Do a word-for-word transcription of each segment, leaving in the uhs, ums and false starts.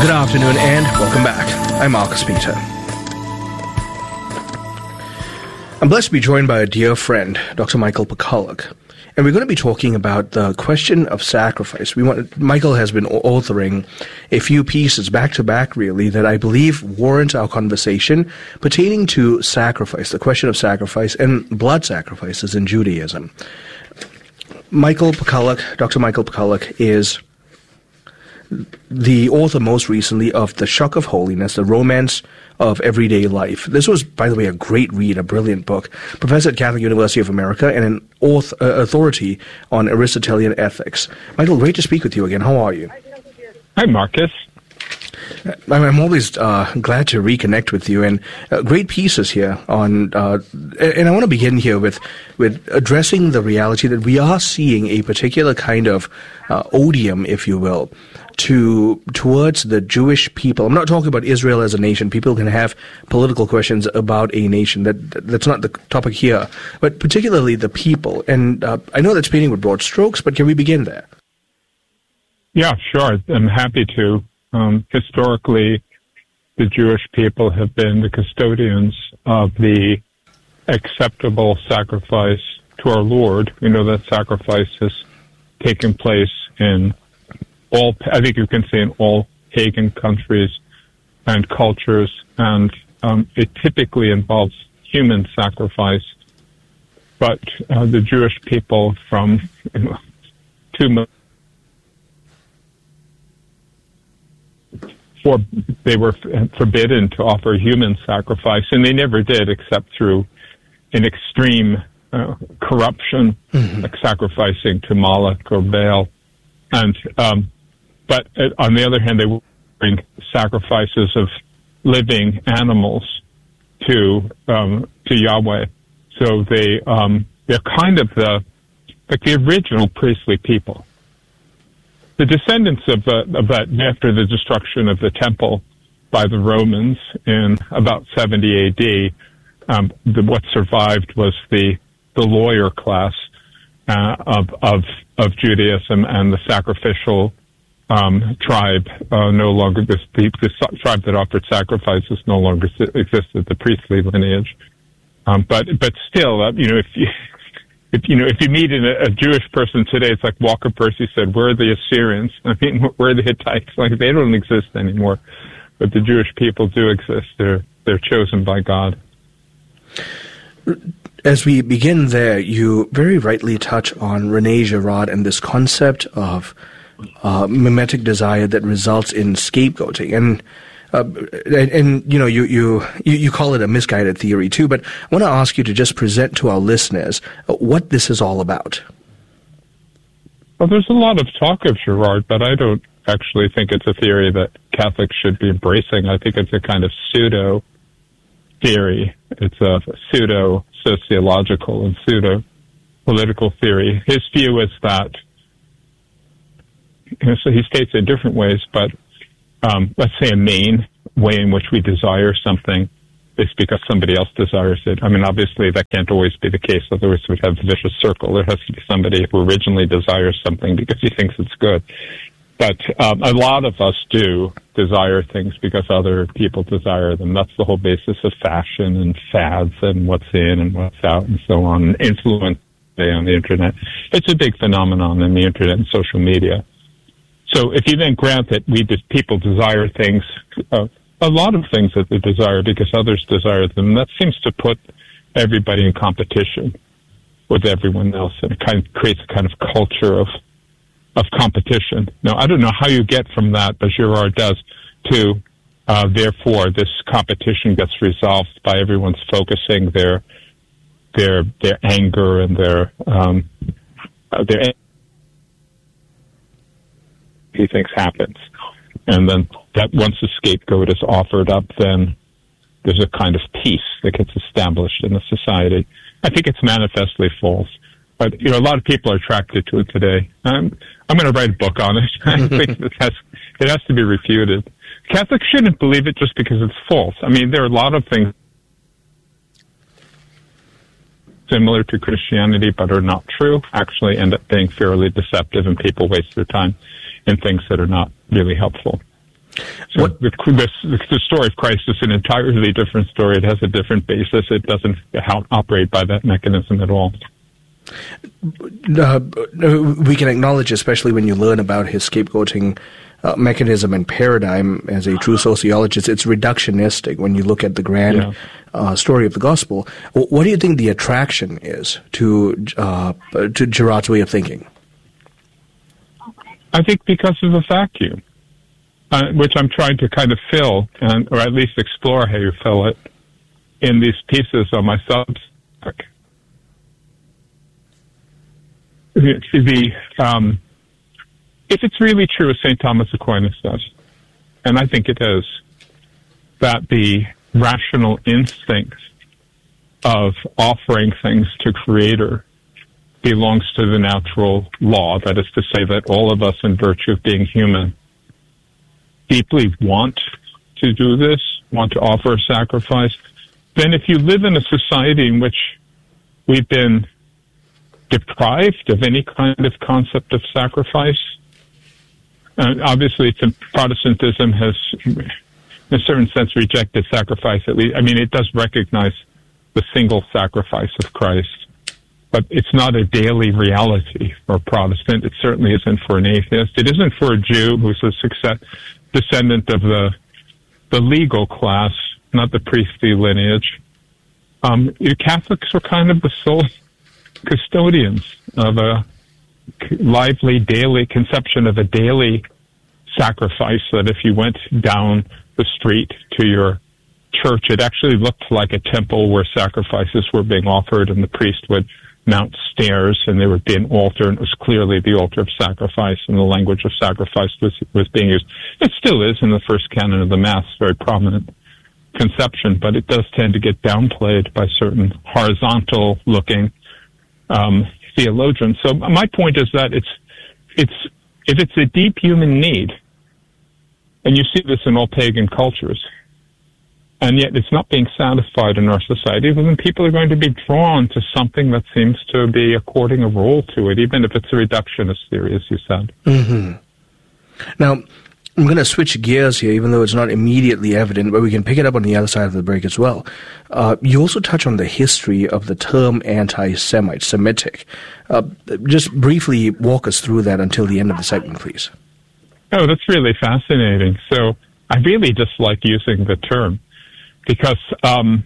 Good afternoon and welcome back. I'm Marcus Peter. I'm blessed to be joined by a dear friend, Doctor Michael Pawcolock, and we're going to be talking about the question of sacrifice. We want Michael has been authoring a few pieces back to back, really, that I believe warrant our conversation pertaining to sacrifice, the question of sacrifice and blood sacrifices in Judaism. Michael Pawcolock, Doctor Michael Pawcolock, is the author most recently of The Shock of Holiness, The Romance of Everyday Life. This was, by the way, a great read, a brilliant book. Professor at Catholic University of America and an author, uh, authority on Aristotelian ethics. Michael, great to speak with you again. How are you? Hi, Marcus. I'm always uh, glad to reconnect with you, and uh, great pieces here on. Uh, and I want to begin here with with addressing the reality that we are seeing a particular kind of uh, odium, if you will, to towards the Jewish people. I'm not talking about Israel as a nation. People can have political questions about a nation. That that's not the topic here, but particularly the people. And uh, I know that's painting with broad strokes, but can we begin there? Yeah, sure. I'm happy to. Um, historically, the Jewish people have been the custodians of the acceptable sacrifice to our Lord. We know that sacrifice has taken place in all, I think you can say in all pagan countries and cultures, and um, it typically involves human sacrifice. But uh, the Jewish people from you know, two million For, they were forbidden to offer human sacrifice, and they never did except through an extreme uh, corruption, mm-hmm. like sacrificing to Moloch or Baal. And um, but uh, on the other hand, they were offering sacrifices of living animals to um, to Yahweh. So they um, they're kind of the like the original priestly people. The descendants of, uh, of that, after the destruction of the temple by the Romans in about seventy A D, um, the, what survived was the the lawyer class uh, of of of Judaism, and the sacrificial um, tribe uh, no longer this the, the tribe that offered sacrifices no longer existed, the priestly lineage. Um, but but still, uh, you know, if you If, you know, if you meet a, a Jewish person today, it's like Walker Percy said, where are the Assyrians? I mean, where are the Hittites? Like, they don't exist anymore. But the Jewish people do exist. They're, they're chosen by God. As we begin there, you very rightly touch on Rene Girard and this concept of uh, mimetic desire that results in scapegoating. And Uh, and, and, you know, you, you, you call it a misguided theory, too, but I want to ask you to just present to our listeners what this is all about. Well, there's a lot of talk of Girard, but I don't actually think it's a theory that Catholics should be embracing. I think it's a kind of pseudo-theory. It's a pseudo-sociological and pseudo-political theory. His view is that, you know, so he states it in different ways, but Um, let's say a main way in which we desire something is because somebody else desires it. I mean, obviously that can't always be the case, otherwise we'd have a vicious circle. There has to be somebody who originally desires something because he thinks it's good. But um, a lot of us do desire things because other people desire them. That's the whole basis of fashion and fads and what's in and what's out and so on, and influence on the Internet. It's a big phenomenon in the Internet and social media. So if you then grant that we just, people desire things, uh, a lot of things that they desire because others desire them, that seems to put everybody in competition with everyone else, and it kind of creates a kind of culture of of competition. Now, I don't know how you get from that, but Girard does, to uh, therefore this competition gets resolved by everyone's focusing their their their anger and their um, uh, their. he thinks happens. And then that once the scapegoat is offered up, then there's a kind of peace that gets established in the society. I think it's manifestly false. But, you know, a lot of people are attracted to it today. Um, I'm going to write a book on it. I think it has, it has to be refuted. Catholics shouldn't believe it just because it's false. I mean, there are a lot of things similar to Christianity but are not true, actually end up being fairly deceptive, and people waste their time in things that are not really helpful. So what? The, the, the story of Christ is an entirely different story. It has a different basis. It doesn't operate by that mechanism at all. Uh, we can acknowledge, especially when you learn about his scapegoating uh, mechanism and paradigm as a true sociologist, it's reductionistic when you look at the grand yeah. uh, story of the gospel. What do you think the attraction is to uh, to Girard's way of thinking? I think because of the vacuum, uh, which I'm trying to kind of fill, and or at least explore how you fill it in these pieces on my Substack. The, um, if it's really true, as Saint Thomas Aquinas says, and I think it is, that the rational instinct of offering things to Creator belongs to the natural law, that is to say that all of us, in virtue of being human, deeply want to do this, want to offer a sacrifice, then if you live in a society in which we've been deprived of any kind of concept of sacrifice. Uh, obviously, Protestantism has, in a certain sense, rejected sacrifice. At least, I mean, it does recognize the single sacrifice of Christ, but it's not a daily reality for a Protestant. It certainly isn't for an atheist. It isn't for a Jew who's a success, descendant of the the legal class, not the priestly lineage. Um, Catholics are kind of the sole custodians of a lively daily conception of a daily sacrifice, that if you went down the street to your church, it actually looked like a temple where sacrifices were being offered, and the priest would mount stairs and there would be an altar, and it was clearly the altar of sacrifice, and the language of sacrifice was, was being used. It still is in the first canon of the Mass, very prominent conception, but it does tend to get downplayed by certain horizontal looking Um, theologians. So my point is that it's, it's, if it's a deep human need, and you see this in all pagan cultures, and yet it's not being satisfied in our society, then people are going to be drawn to something that seems to be according a role to it, even if it's a reductionist theory, as you said. Mm-hmm. Now, I'm going to switch gears here, even though it's not immediately evident, but we can pick it up on the other side of the break as well. Uh, you also touch on the history of the term anti-Semite, Semitic. Uh, just briefly walk us through that until the end of the segment, please. Oh, that's really fascinating. So I really dislike using the term because um,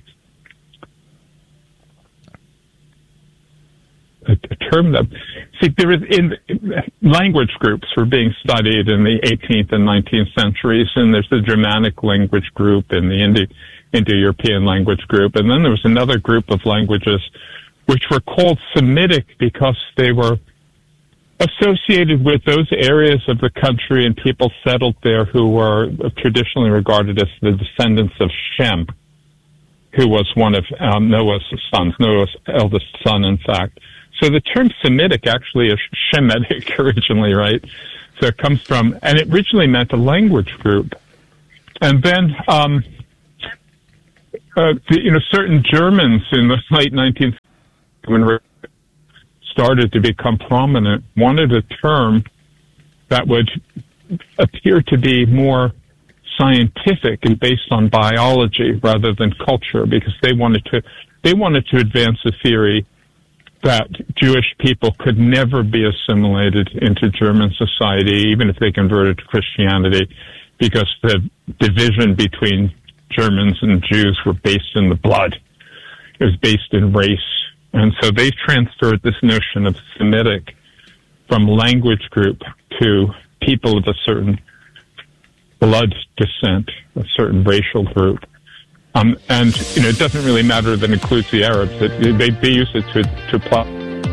a, a term that, see, there is in language groups were being studied in the eighteenth and nineteenth centuries, and there's the Germanic language group and the Indo- Indo-European language group, and then there was another group of languages which were called Semitic because they were associated with those areas of the country and people settled there who were traditionally regarded as the descendants of Shem, who was one of um, Noah's sons, Noah's eldest son, in fact. So the term Semitic actually is Shemitic originally, right? So it comes from, and it originally meant a language group. And then, um, uh, the, you know, certain Germans in the late nineteenth century, when started to become prominent, wanted a term that would appear to be more scientific and based on biology rather than culture, because they wanted to, they wanted to advance a theory that Jewish people could never be assimilated into German society, even if they converted to Christianity, because the division between Germans and Jews were based in the blood. It was based in race. And so they transferred this notion of Semitic from language group to people of a certain blood descent, a certain racial group. Um, and, you know, it doesn't really matter that it includes the Arabs. It, they, they use it to, to plot.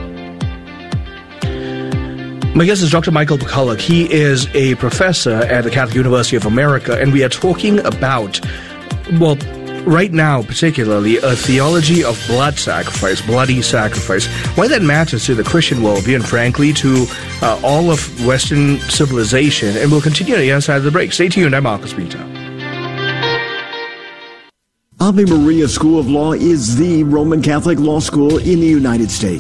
My guest is Doctor Michael McCulloch. He is a professor at the Catholic University of America, and we are talking about, well, right now particularly, a theology of blood sacrifice, bloody sacrifice. Why that matters to the Christian worldview and, frankly, to uh, all of Western civilization. And we'll continue on the other side of the break. Stay tuned. I'm Marcus Peter. Ave Maria School of Law is the Roman Catholic law school in the United States.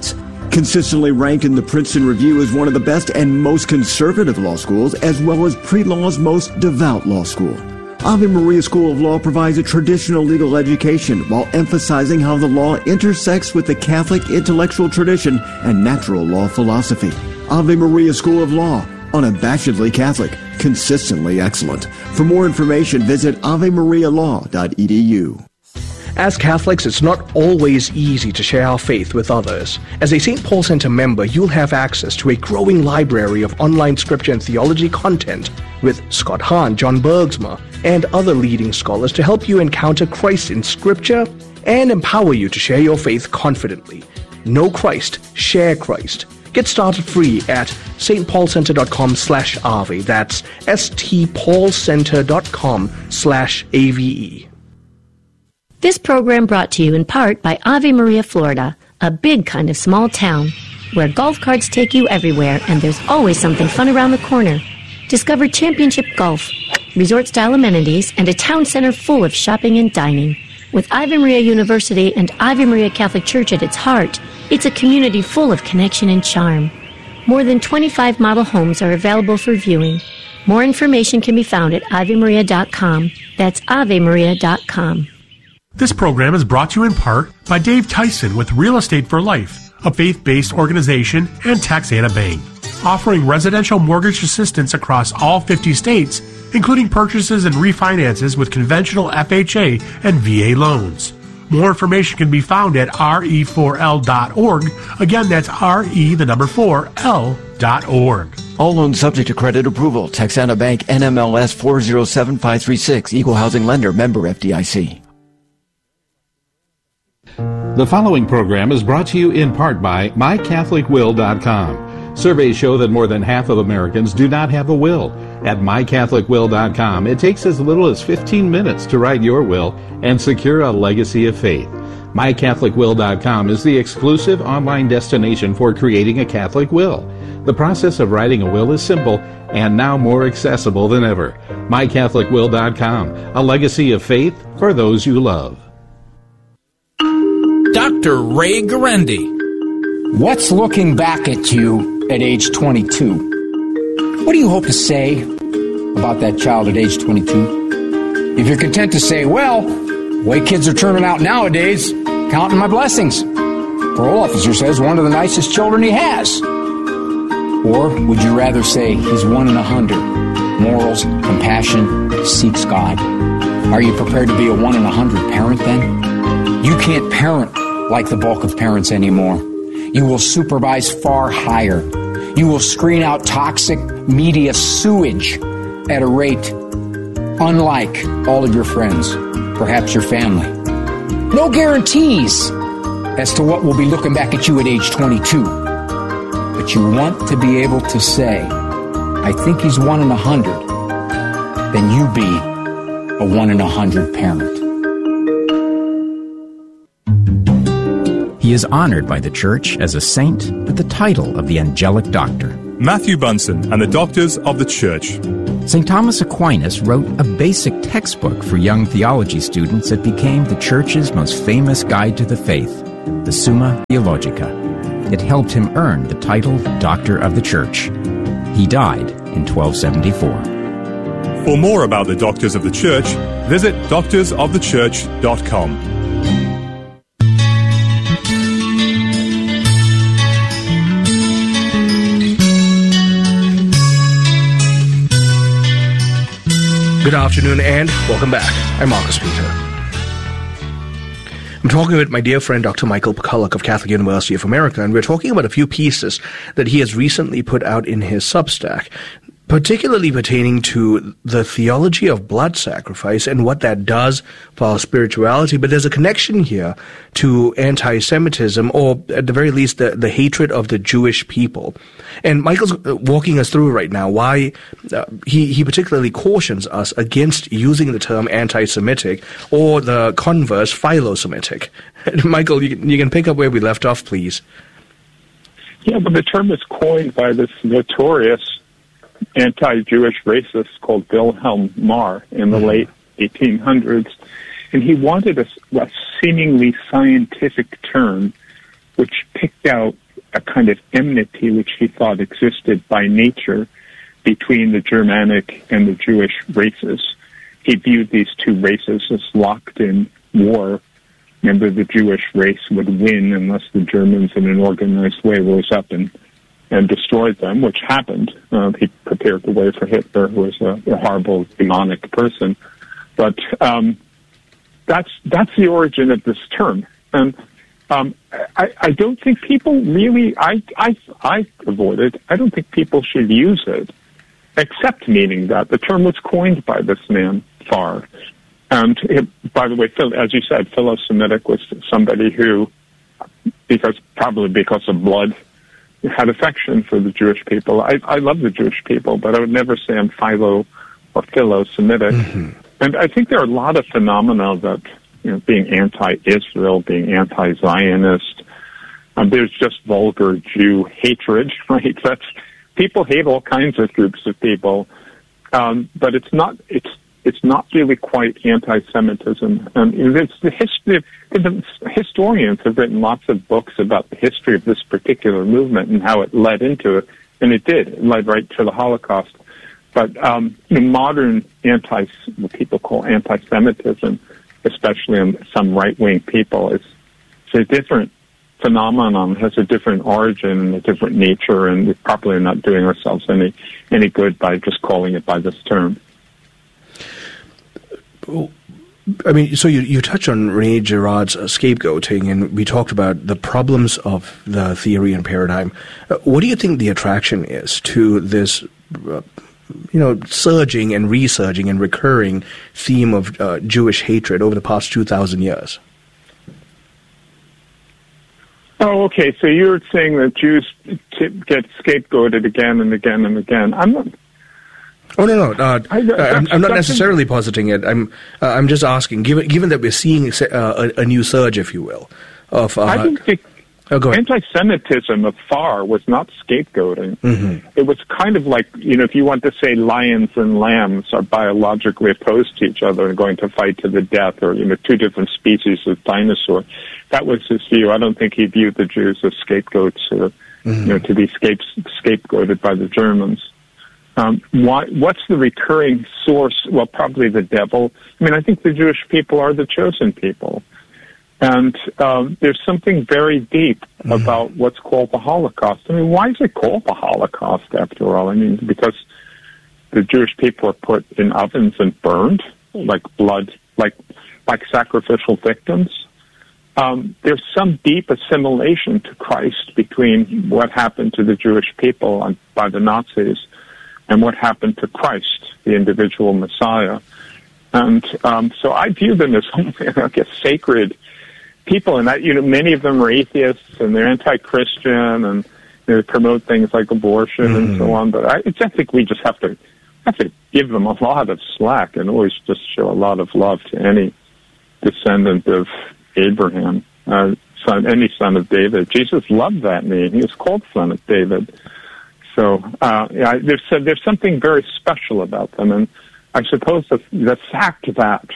Consistently ranked in the Princeton Review as one of the best and most conservative law schools, as well as pre-law's most devout law school. Ave Maria School of Law provides a traditional legal education while emphasizing how the law intersects with the Catholic intellectual tradition and natural law philosophy. Ave Maria School of Law, unabashedly Catholic, consistently excellent. For more information, visit ave maria law dot e d u. As Catholics, it's not always easy to share our faith with others. As a Saint Paul Center member, you'll have access to a growing library of online scripture and theology content with Scott Hahn, John Bergsma, and other leading scholars to help you encounter Christ in Scripture and empower you to share your faith confidently. Know Christ, share Christ. Get started free at stpaulcenter.com slash Ave. That's stpaulcenter.com slash A V E. This program brought to you in part by Ave Maria, Florida, a big kind of small town where golf carts take you everywhere and there's always something fun around the corner. Discover championship golf, resort-style amenities, and a town center full of shopping and dining. With Ave Maria University and Ave Maria Catholic Church at its heart, it's a community full of connection and charm. More than twenty-five model homes are available for viewing. More information can be found at ave maria dot com. That's ave maria dot com. This program is brought to you in part by Dave Tyson with Real Estate for Life, a faith-based organization, and Taxana Bank, offering residential mortgage assistance across all fifty states, including purchases and refinances with conventional F H A and V A loans. More information can be found at R E four L dot org. Again, that's R E, the number four, L dot org. All loans subject to credit approval. Texana Bank, N M L S four zero seven five three six. Equal housing lender. Member F D I C. The following program is brought to you in part by my catholic will dot com. Surveys show that more than half of Americans do not have a will. At my catholic will dot com, it takes as little as fifteen minutes to write your will and secure a legacy of faith. my catholic will dot com is the exclusive online destination for creating a Catholic will. The process of writing a will is simple and now more accessible than ever. my catholic will dot com, a legacy of faith for those you love. Doctor Ray Guarendi. What's looking back at you at age twenty-two? What do you hope to say about that child at age twenty-two? If you're content to say, well, the way kids are turning out nowadays, counting my blessings. Parole officer says one of the nicest children he has. Or would you rather say he's one in a hundred? Morals, compassion, seeks God. Are you prepared to be a one in a hundred parent then? You can't parent like the bulk of parents anymore. You will supervise far higher. You will screen out toxic media sewage at a rate unlike all of your friends, perhaps your family. No guarantees as to what will be looking back at you at age twenty-two. But you want to be able to say, I think he's one in a hundred. Then you be a one in a hundred parent. He is honored by the Church as a saint with the title of the Angelic Doctor. Matthew Bunson and the Doctors of the Church. Saint Thomas Aquinas wrote a basic textbook for young theology students that became the Church's most famous guide to the faith, the Summa Theologica. It helped him earn the title Doctor of the Church. He died in twelve seventy-four. For more about the Doctors of the Church, visit doctors of the church dot com. Good afternoon and welcome back. I'm Marcus Peter. I'm talking with my dear friend Doctor Michael Pakulak of Catholic University of America, and we're talking about a few pieces that he has recently put out in his Substack, particularly pertaining to the theology of blood sacrifice and what that does for our spirituality. But there's a connection here to anti-Semitism, or at the very least, the, the hatred of the Jewish people. And Michael's walking us through right now why uh, he, he particularly cautions us against using the term anti-Semitic or the converse philo-Semitic. Michael, you, you can pick up where we left off, please. Yeah, but the term is coined by this notorious anti-Jewish racist called Wilhelm Marr in the mm-hmm. late eighteen hundreds, and he wanted a, a seemingly scientific term which picked out a kind of enmity which he thought existed by nature between the Germanic and the Jewish races. He viewed these two races as locked in war, and that the Jewish race would win unless the Germans in an organized way rose up and, and destroyed them, which happened. Uh, he prepared the way for Hitler, who was a, a horrible, demonic person. But um, that's that's the origin of this term. And um, I, I don't think people really, I, I, I avoid it. I don't think people should use it, except meaning that. The term was coined by this man, Farr. And it, by the way, as you said, Philo-Semitic was somebody who, because probably because of blood, had affection for the Jewish people. I, I love the Jewish people, but I would never say I'm philo or Philo-Semitic. Mm-hmm. And I think there are a lot of phenomena that, you know, being anti-Israel, being anti-Zionist, um, there's just vulgar Jew hatred, right? That's, people hate all kinds of groups of people, um, but it's not, it's, it's not really quite anti-Semitism. Um, it's the history, the historians have written lots of books about the history of this particular movement and how it led into it, and it did. It led right to the Holocaust. But um, you know, modern anti, what people call anti-Semitism, especially in some right-wing people, is it's a different phenomenon, has a different origin and a different nature, and we probably are not doing ourselves any any good by just calling it by this term. I mean, so you, you touched on Rene Girard's uh, scapegoating, and we talked about the problems of the theory and paradigm. Uh, what do you think the attraction is to this, uh, you know, surging and resurging and recurring theme of uh, Jewish hatred over the past two thousand years? Oh, okay. So you're saying that Jews t- get scapegoated again and again and again. I'm not... Oh no, no, uh, I, I'm, I'm not necessarily positing it. I'm, uh, I'm just asking. Given, given that we're seeing uh, a, a new surge, if you will, of. Uh, I think the oh, go ahead. Anti-Semitism of Farr was not scapegoating. Mm-hmm. It was kind of like, you know, if you want to say lions and lambs are biologically opposed to each other and going to fight to the death, or you know, two different species of dinosaur. That was his view. I don't think he viewed the Jews as scapegoats, or mm-hmm. you know, to be scape, scapegoated by the Germans. Um, why, what's the recurring source? Well, probably the devil. I mean, I think the Jewish people are the chosen people. And um, there's something very deep mm-hmm. about what's called the Holocaust. I mean, why is it called the Holocaust, after all? I mean, because the Jewish people are put in ovens and burned, like blood, like like sacrificial victims. Um, there's some deep assimilation to Christ between what happened to the Jewish people on, by the Nazis and what happened to Christ, the individual Messiah. And um, so I view them as, I guess, sacred people. And, that, you know, many of them are atheists, and they're anti-Christian, and you know, they promote things like abortion mm. and so on. But I, I think we just have to have to give them a lot of slack and always just show a lot of love to any descendant of Abraham, uh, son, any son of David. Jesus loved that name. He was called Son of David. So uh, yeah, there's uh, there's something very special about them, and I suppose the, the fact that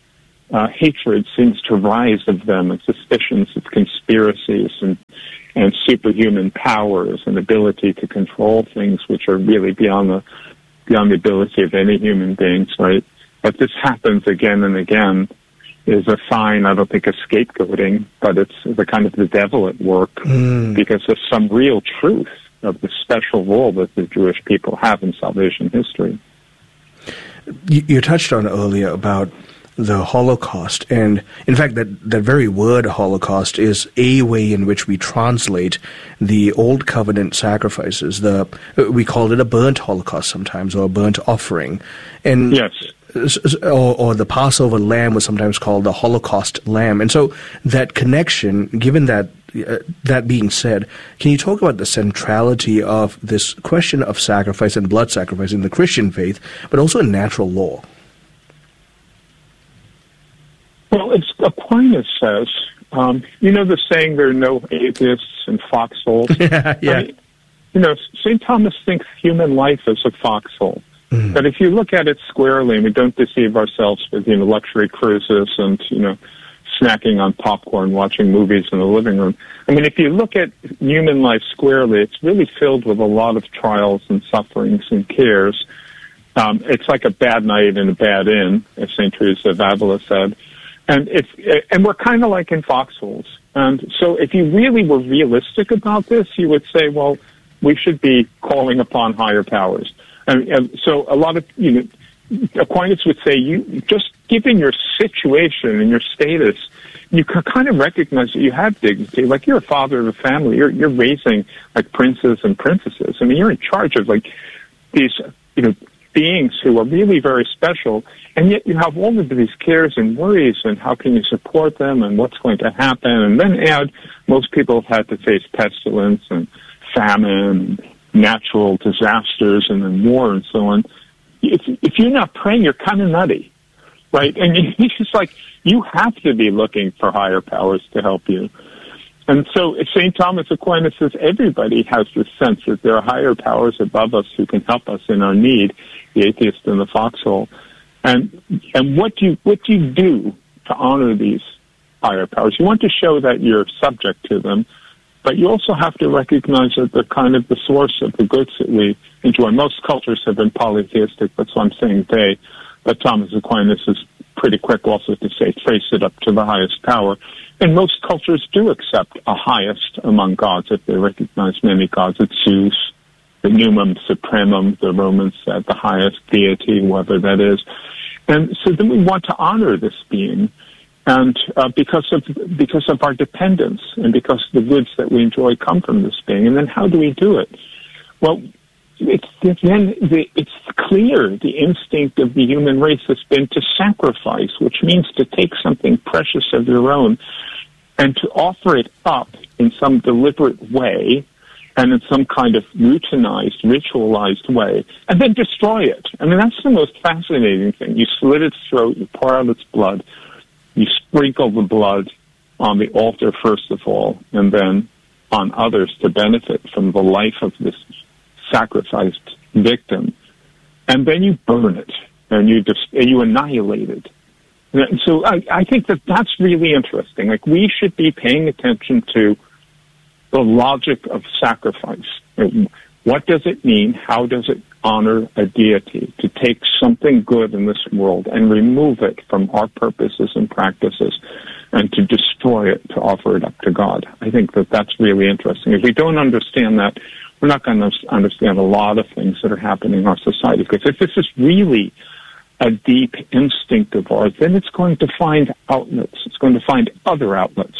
uh, hatred seems to rise of them, and suspicions of conspiracies and and superhuman powers and ability to control things which are really beyond the beyond the ability of any human beings, right? But this happens again and again is a sign, I don't think, of scapegoating, but it's the kind of the devil at work mm. because of some real truth of the special role that the Jewish people have in salvation history. You, you touched on earlier about the Holocaust, and in fact that, that very word Holocaust is a way in which we translate the Old Covenant sacrifices. The we called it a burnt Holocaust sometimes, or a burnt offering. And yes. Or, or the Passover lamb was sometimes called the Holocaust lamb. And so that connection, given that, uh, that being said, can you talk about the centrality of this question of sacrifice and blood sacrifice in the Christian faith, but also in natural law? Well, it's, Aquinas says, um, you know the saying, there are no atheists in foxholes? yeah, yeah. I mean, you know, Saint Thomas thinks human life is a foxhole. Mm. But if you look at it squarely, and we don't deceive ourselves with, you know, luxury cruises and, you know, snacking on popcorn, watching movies in the living room. I mean, if you look at human life squarely, it's really filled with a lot of trials and sufferings and cares. Um, it's like a bad night in a bad inn, as Saint Teresa of Avila said. And it's, and we're kind of like in foxholes. And so if you really were realistic about this, you would say, well, we should be calling upon higher powers. And, and so a lot of, you know, Aquinas would say, you just given your situation and your status, you can kind of recognize that you have dignity. Like, you're a father of a family. You're, you're raising, like, princes and princesses. I mean, you're in charge of, like, these, you know, beings who are really very special, and yet you have all of these cares and worries, and how can you support them, and what's going to happen, and then add, most people have had to face pestilence and famine, and natural disasters, and then war, and so on. If, if you're not praying, you're kind of nutty, right? And it's just like, you have to be looking for higher powers to help you. And so Saint Thomas Aquinas says everybody has this sense that there are higher powers above us who can help us in our need, the atheist in the foxhole. And and what do you, what do you do to honor these higher powers? You want to show that you're subject to them, but you also have to recognize that they're kind of the source of the goods that we enjoy. Most cultures have been polytheistic, but so I'm saying they. But Thomas Aquinas is pretty quick also to say, trace it up to the highest power. And most cultures do accept a highest among gods if they recognize many gods. It's Zeus, the Numum Supremum, the Romans said, the highest deity, whoever that is. And so then we want to honor this being. And uh, because of because of our dependence and because the goods that we enjoy come from this being. And then how do we do it? Well, it's then the, it's clear the instinct of the human race has been to sacrifice, which means to take something precious of your own and to offer it up in some deliberate way and in some kind of routinized, ritualized way, and then destroy it. I mean, that's the most fascinating thing. You slit its throat, you pour out its blood, you sprinkle the blood on the altar first of all, and then on others to benefit from the life of this sacrificed victim, and then you burn it and you just and you annihilate it. And so I, I think that that's really interesting. Like, we should be paying attention to the logic of sacrifice. What does it mean? How does it honor a deity to take something good in this world and remove it from our purposes and practices and to destroy it, to offer it up to God? I think that that's really interesting. If we don't understand that, we're not going to understand a lot of things that are happening in our society. Because if this is really a deep instinct of ours, then it's going to find outlets. It's going to find other outlets.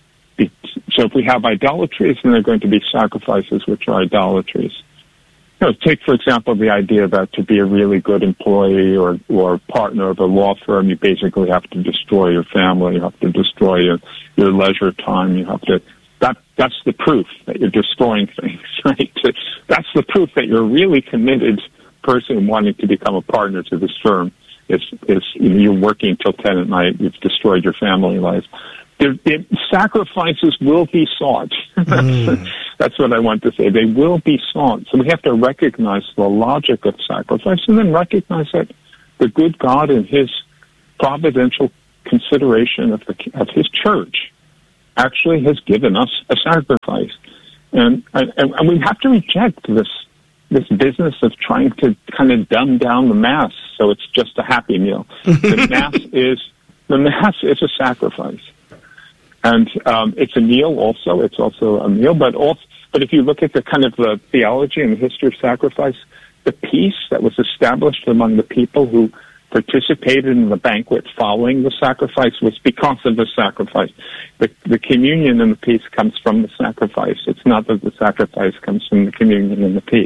So if we have idolatries, then there are going to be sacrifices, which are idolatries. You know, take, for example, the idea that to be a really good employee or, or partner of a law firm, you basically have to destroy your family, you have to destroy your, your leisure time, you have to... That, that's the proof that you're destroying things, right? That's the proof that you're a really committed person wanting to become a partner to this firm. Is, is you're working till ten at night, you've destroyed your family life. There, there, sacrifices will be sought. Mm. That's what I want to say. They will be sought. So we have to recognize the logic of sacrifice and then recognize that the good God in his providential consideration of, the, of his church actually has given us a sacrifice. And, and, and we have to reject this this business of trying to kind of dumb down the Mass so it's just a happy meal. The Mass is the Mass is a sacrifice. And um, it's a meal also. It's also a meal. But also, but if you look at the kind of the theology and the history of sacrifice, the peace that was established among the people who participated in the banquet following the sacrifice was because of the sacrifice. The, the communion and the peace comes from the sacrifice. It's not that the sacrifice comes from the communion and the peace.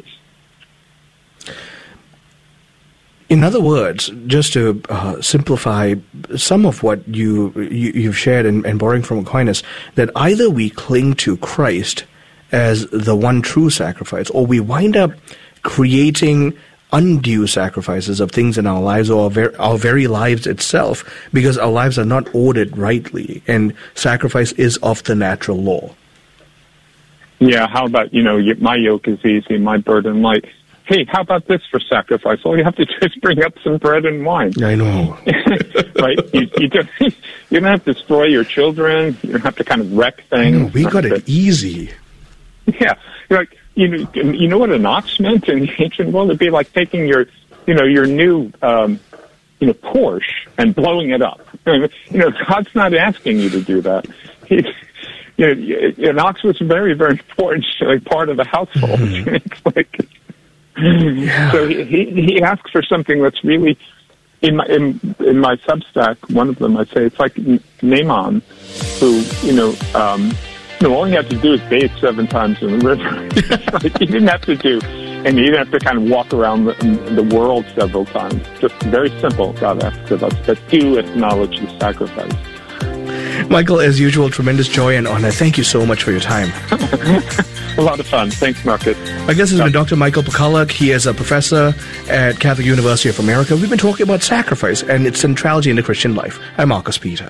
In other words, just to uh, simplify some of what you, you, you've shared and, and borrowing from Aquinas, that either we cling to Christ as the one true sacrifice, or we wind up creating undue sacrifices of things in our lives or our, ver- our very lives itself, because our lives are not ordered rightly, and sacrifice is of the natural law. Yeah, how about, you know, my yoke is easy, my burden light. hey, how about this for sacrifice? All you have to do is bring up some bread and wine. I know. Right? You, you, don't, you don't have to destroy your children. You don't have to kind of wreck things. I know, we got it easy. Yeah. You're like, you know, you know what an ox meant in the ancient world? It'd be like taking your, you know, your new, um, you know, Porsche and blowing it up. You know, God's not asking you to do that. He's, you know, an ox was very, very important, like part of the household. Mm-hmm. It's like, yeah. So he, he he asks for something that's really in my in in my Substack. One of them I say it's like Naaman, who you know. Um, No, all you have to do is bathe seven times in the river. Like, you didn't have to do, and you didn't have to kind of walk around the, the world several times. Just very simple, God asks of us, but do acknowledge the sacrifice. Michael, as usual, tremendous joy and honor. Thank you so much for your time. A lot of fun. Thanks, Marcus. My guest has been Doctor Michael Pakaluk. He is a professor at Catholic University of America. We've been talking about sacrifice and its centrality in the Christian life. I'm Marcus Peter.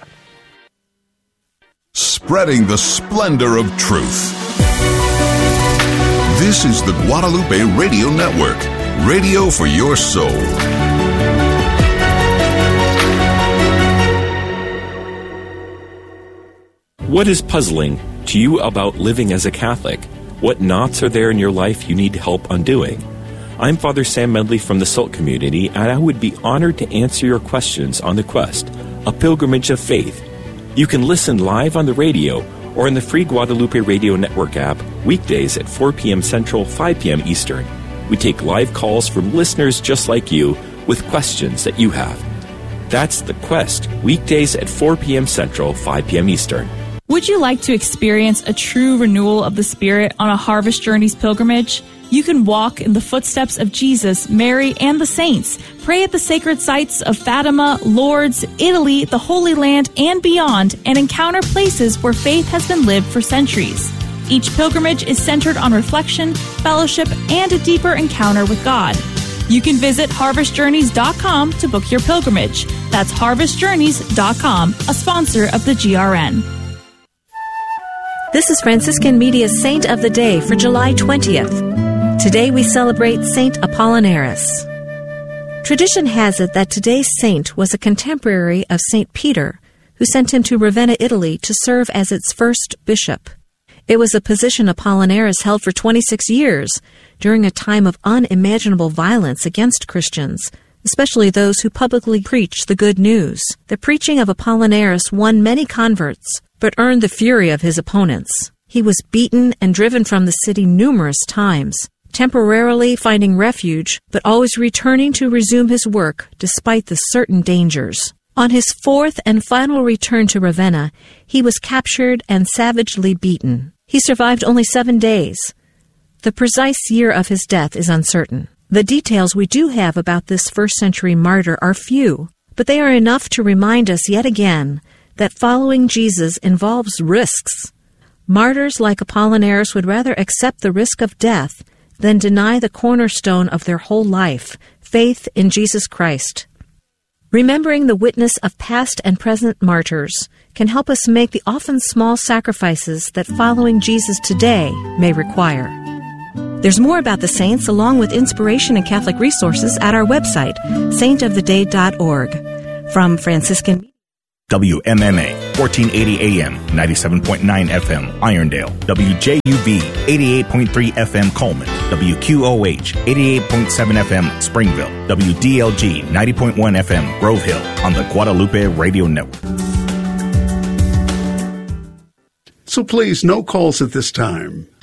Spreading the splendor of truth. This is the Guadalupe Radio Network, radio for your soul. What is puzzling to you about living as a Catholic? What knots are there in your life you need help undoing? I'm Father Sam Medley from the SALT community, and I would be honored to answer your questions on The Quest, a pilgrimage of faith. You can listen live on the radio or in the free Guadalupe Radio Network app weekdays at four p.m. Central, five p.m. Eastern. We take live calls from listeners just like you with questions that you have. That's The Quest, weekdays at four p.m. Central, five p.m. Eastern. Would you like to experience a true renewal of the Spirit on a Harvest Journeys pilgrimage? You can walk in the footsteps of Jesus, Mary, and the saints. Pray at the sacred sites of Fatima, Lourdes, Italy, the Holy Land, and beyond, and encounter places where faith has been lived for centuries. Each pilgrimage is centered on reflection, fellowship, and a deeper encounter with God. You can visit harvest journeys dot com to book your pilgrimage. That's harvest journeys dot com, a sponsor of the G R N. This is Franciscan Media's Saint of the Day for July twentieth. Today we celebrate Saint Apollinaris. Tradition has it that today's saint was a contemporary of Saint Peter, who sent him to Ravenna, Italy, to serve as its first bishop. It was a position Apollinaris held for twenty-six years, during a time of unimaginable violence against Christians, especially those who publicly preached the good news. The preaching of Apollinaris won many converts, but earned the fury of his opponents. He was beaten and driven from the city numerous times, temporarily finding refuge, but always returning to resume his work despite the certain dangers. On his fourth and final return to Ravenna, he was captured and savagely beaten. He survived only seven days. The precise year of his death is uncertain. The details we do have about this first-century martyr are few, but they are enough to remind us yet again that following Jesus involves risks. Martyrs like Apollinaris would rather accept the risk of death than deny the cornerstone of their whole life, faith in Jesus Christ. Remembering the witness of past and present martyrs can help us make the often small sacrifices that following Jesus today may require. There's more about the saints along with inspiration and Catholic resources at our website, saint of the day dot org. From Franciscan W M M A, fourteen eighty A M, ninety-seven point nine F M, Irondale. W J U V, eighty-eight point three F M, Coleman. W Q O H, eighty-eight point seven F M, Springville. W D L G, ninety point one F M, Grove Hill, on the Guadalupe Radio Network. So please, no calls at this time.